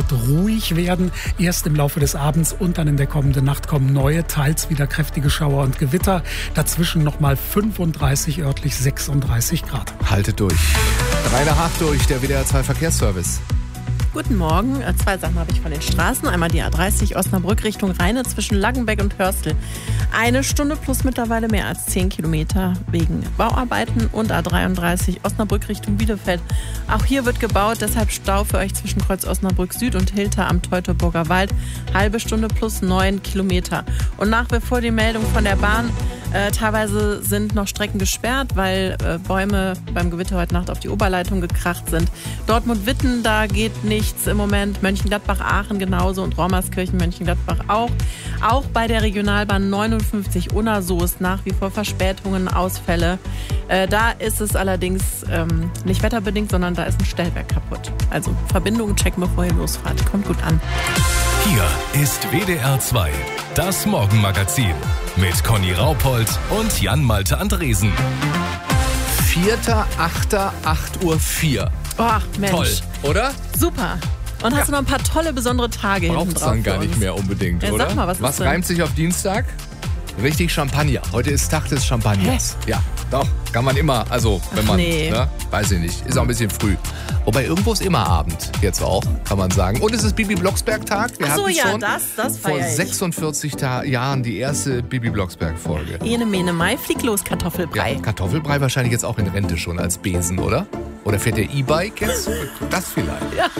wird ruhig werden. Erst im Laufe des Abends und dann in der kommenden Nacht kommen neue, teils wieder kräftige Schauer und Gewitter. Dazwischen nochmal 35, örtlich 36 Grad. Haltet durch. 3 nach 8 durch, der WDR 2 Verkehrsservice. Guten Morgen. 2 Sachen habe ich von den Straßen. Einmal die A30 Osnabrück Richtung Rheine zwischen Langenbeck und Hörstel. 1 Stunde plus mittlerweile mehr als 10 Kilometer wegen Bauarbeiten. Und A33 Osnabrück Richtung Bielefeld. Auch hier wird gebaut, deshalb Stau für euch zwischen Kreuz Osnabrück Süd und Hilter am Teutoburger Wald. Halbe Stunde plus 9 Kilometer. Und nach wie vor die Meldung von der Bahn. Teilweise sind noch Strecken gesperrt, weil Bäume beim Gewitter heute Nacht auf die Oberleitung gekracht sind. Dortmund-Witten, da geht nichts im Moment. Mönchengladbach-Aachen genauso und Raumerskirchen-Mönchengladbach auch. Auch bei der Regionalbahn 59 Unna Soest nach wie vor Verspätungen, Ausfälle. Da ist es allerdings nicht wetterbedingt, sondern da ist ein Stellwerk kaputt. Also Verbindungen checken, bevor ihr losfahrt. Kommt gut an. Hier ist WDR 2, das Morgenmagazin mit Conny Raupold und Jan-Malte Andresen. 4.8., 8:04 Uhr. Ach, Mensch. Toll, oder? Super. Und hast du noch ein paar tolle, besondere Tage hinten Braucht's drauf dann gar für nicht uns? mehr unbedingt, Ja, oder? sag mal, was ist denn? reimt sich auf Dienstag? Richtig Champagner. Heute ist Tag des Champagners. Ja, doch, kann man immer, also wenn man, nee. ne, weiß ich nicht, ist auch ein bisschen früh. Wobei irgendwo ist immer Abend, jetzt auch, kann man sagen. Und es ist Bibi Blocksberg-Tag. Wir Ach so, hatten ja, schon das vor feier ich. 46 Jahren die erste Bibi Blocksberg-Folge. Ene, Mene, Mai, flieg los, Kartoffelbrei. Ja, Kartoffelbrei wahrscheinlich jetzt auch in Rente schon als Besen, oder? Oder fährt der E-Bike jetzt? Das vielleicht. Ja.